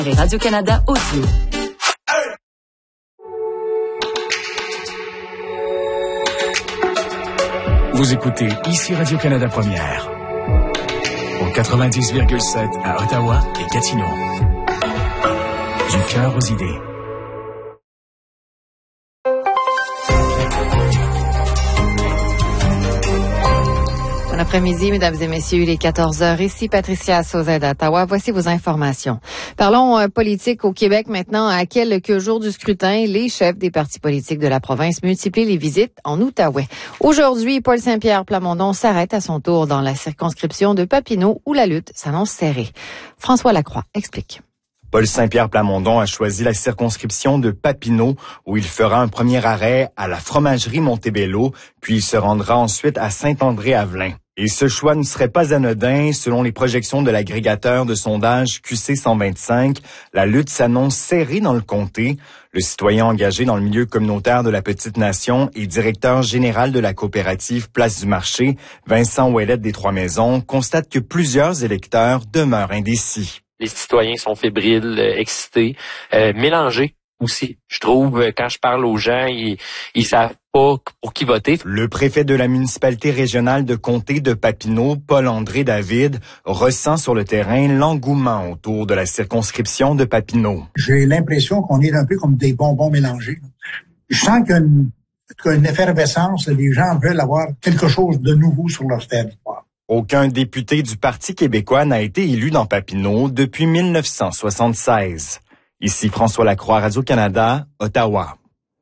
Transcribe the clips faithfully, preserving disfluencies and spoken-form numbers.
et Radio-Canada Audio. Vous écoutez ici Radio-Canada Première. Au quatre-vingt-dix virgule sept à Ottawa et Gatineau. Du cœur aux idées. Bon après-midi, mesdames et messieurs, il est quatorze heures. Ici Patricia Sauzet d'Ottawa. Voici vos informations. Parlons euh, politique au Québec maintenant. À quelques jours du scrutin, les chefs des partis politiques de la province multiplient les visites en Outaouais. Aujourd'hui, Paul Saint-Pierre Plamondon s'arrête à son tour dans la circonscription de Papineau où la lutte s'annonce serrée. François Lacroix explique. Paul Saint-Pierre Plamondon a choisi la circonscription de Papineau, où il fera un premier arrêt à la fromagerie Montebello, puis il se rendra ensuite à Saint-André-Avelin. Et ce choix ne serait pas anodin. Selon les projections de l'agrégateur de sondage Q C cent vingt-cinq, la lutte s'annonce serrée dans le comté. Le citoyen engagé dans le milieu communautaire de la Petite Nation et directeur général de la coopérative Place du Marché, Vincent Ouellette des Trois-Maisons, constate que plusieurs électeurs demeurent indécis. Les citoyens sont fébriles, euh, excités, euh, mélangés aussi. Je trouve, euh, quand je parle aux gens, ils, ils savent pas pour qui voter. Le préfet de la municipalité régionale de comté de Papineau, Paul-André David, ressent sur le terrain l'engouement autour de la circonscription de Papineau. J'ai l'impression qu'on est un peu comme des bonbons mélangés. Je sens qu'il y a une, qu'il y a une effervescence. Les gens veulent avoir quelque chose de nouveau sur leur territoire. Aucun député du Parti québécois n'a été élu dans Papineau depuis mille neuf cent soixante-seize. Ici François Lacroix, Radio-Canada, Ottawa.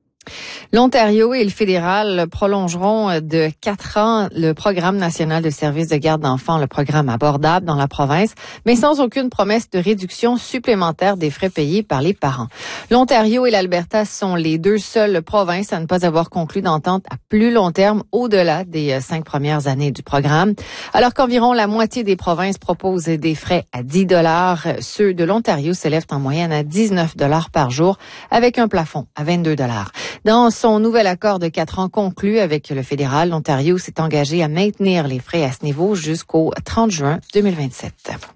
L'Ontario et le fédéral prolongeront de quatre ans le programme national de services de garde d'enfants, le programme abordable dans la province, mais sans aucune promesse de réduction supplémentaire des frais payés par les parents. L'Ontario et l'Alberta sont les deux seules provinces à ne pas avoir conclu d'entente à plus long terme au-delà des cinq premières années du programme. Alors qu'environ la moitié des provinces proposent des frais à dix dollars, ceux de l'Ontario s'élèvent en moyenne à dix-neuf dollars par jour avec un plafond à vingt-deux dollars. Dans son nouvel accord de quatre ans conclu avec le fédéral, l'Ontario s'est engagé à maintenir les frais à ce niveau jusqu'au trente juin deux mille vingt-sept.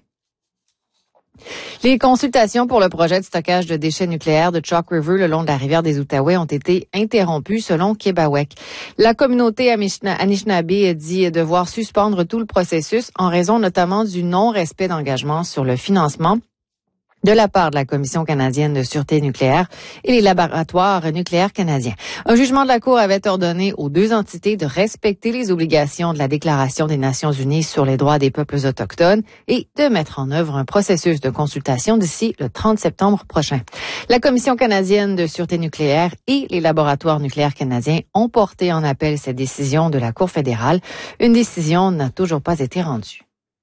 Les consultations pour le projet de stockage de déchets nucléaires de Chalk River le long de la rivière des Outaouais ont été interrompues selon Québawek. La communauté Anishinaabe dit devoir suspendre tout le processus en raison notamment du non-respect d'engagement sur le financement de la part de la Commission canadienne de sûreté nucléaire et les laboratoires nucléaires canadiens. Un jugement de la Cour avait ordonné aux deux entités de respecter les obligations de la Déclaration des Nations unies sur les droits des peuples autochtones et de mettre en œuvre un processus de consultation d'ici le trente septembre prochain. La Commission canadienne de sûreté nucléaire et les laboratoires nucléaires canadiens ont porté en appel cette décision de la Cour fédérale. Une décision n'a toujours pas été rendue.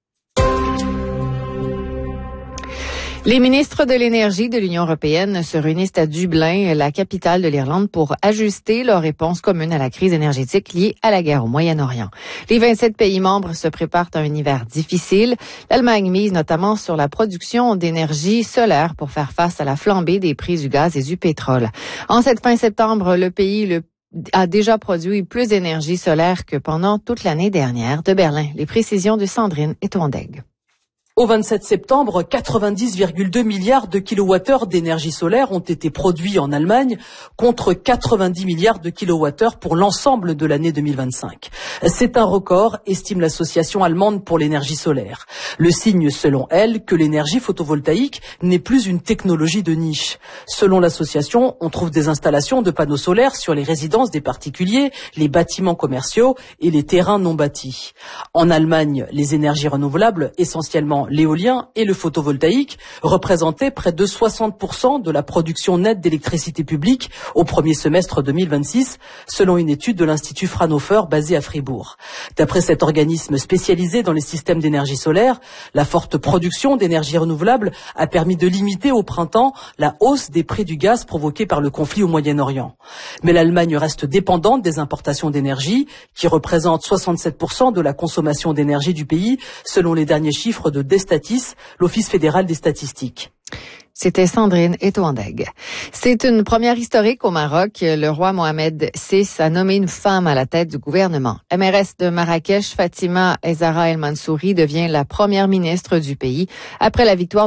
Les ministres de l'Énergie de l'Union européenne se réunissent à Dublin, la capitale de l'Irlande, pour ajuster leur réponse commune à la crise énergétique liée à la guerre au Moyen-Orient. Les vingt-sept pays membres se préparent à un hiver difficile. L'Allemagne mise notamment sur la production d'énergie solaire pour faire face à la flambée des prix du gaz et du pétrole. En cette fin septembre, le pays le a déjà produit plus d'énergie solaire que pendant toute l'année dernière. De Berlin, les précisions de Sandrine Etouandeg. Au vingt-sept septembre, quatre-vingt-dix virgule deux milliards de kilowattheures d'énergie solaire ont été produits en Allemagne contre quatre-vingt-dix milliards de kilowattheures pour l'ensemble de l'année deux mille vingt-cinq. C'est un record, estime l'association allemande pour l'énergie solaire. Le signe, selon elle, que l'énergie photovoltaïque n'est plus une technologie de niche. Selon l'association, on trouve des installations de panneaux solaires sur les résidences des particuliers, les bâtiments commerciaux et les terrains non bâtis. En Allemagne, les énergies renouvelables, essentiellement l'éolien et le photovoltaïque, représentaient près de soixante pour cent de la production nette d'électricité publique au premier semestre deux mille vingt-six, selon une étude de l'Institut Fraunhofer basé à Fribourg. D'après cet organisme spécialisé dans les systèmes d'énergie solaire, la forte production d'énergie renouvelable a permis de limiter au printemps la hausse des prix du gaz provoquée par le conflit au Moyen-Orient. Mais l'Allemagne reste dépendante des importations d'énergie, qui représentent soixante-sept pour cent de la consommation d'énergie du pays, selon les derniers chiffres de Destatis, l'Office fédéral des statistiques. C'était Sandrine Etouandeg. C'est une première historique au Maroc. Le roi Mohamed six a nommé une femme à la tête du gouvernement. La mairesse de Marrakech, Fatima Ezzara El Mansouri, devient la première ministre du pays après la victoire